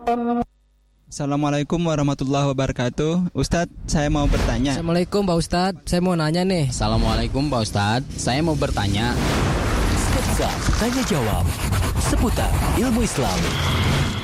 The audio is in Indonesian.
Assalamualaikum warahmatullahi wabarakatuh. Ustadz, saya mau bertanya. Assalamualaikum Pak Ustadz, saya mau nanya nih. Assalamualaikum Pak Ustadz, saya mau bertanya. Sketsa Tanya Jawab seputar ilmu Islam.